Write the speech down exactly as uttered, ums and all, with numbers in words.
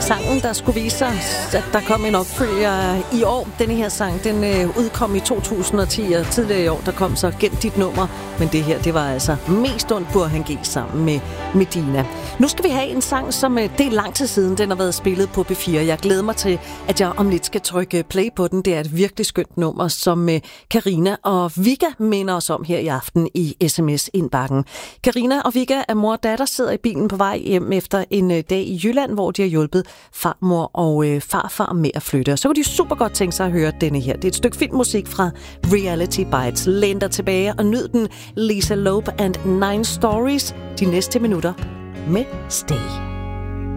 sangen, der skulle vise sig, at der kom en opfølger i år. Denne her sang, den øh, udkom i to tusind og ti, og tidligere i år, der kom så Gem dit nummer. Men det her, det var altså mest ondt på han gik sammen med Medina. Nu skal vi have en sang, som øh, det er lang tid siden, den har været spillet på B fire. Jeg glæder mig til, at jeg om lidt skal trykke play på den. Det er et virkelig skønt nummer, som øh, Karina og Vigga minder os om her i aften i sms-indbakken. Karina og Vigga er mor og datter, sidder i bilen på vej hjem efter en øh, dag i Jylland, hvor de har hjulpet farmor og øh, farfar med at flytte. Og så kunne de super godt tænke sig at høre denne her. Det er et stykke filmmusik fra Reality Bites. Læn dig tilbage og nyd den. Lisa Loeb and Nine Stories. De næste minutter med Stay.